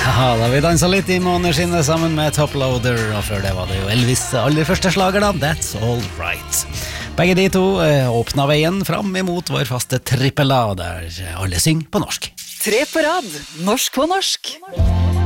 Ja, da vi danset litt i måneskinnet sammen med Toploader, og før det var det jo Elvis' aller første slager da, That's All Right. Begge de to åpnet veien fram imot vår faste trippel A, der alle synger på norsk. Tre på rad, norsk på norsk.